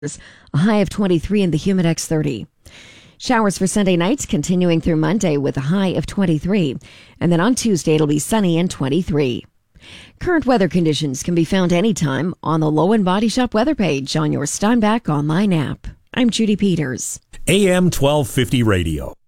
a high of 23 in the Humidex 30. Showers for Sunday nights continuing through Monday with a high of 23. And then on Tuesday, it'll be sunny and 23. Current weather conditions can be found anytime on the Low End Body Shop weather page on your Steinbach online app. I'm Judy Peters. AM 1250 Radio.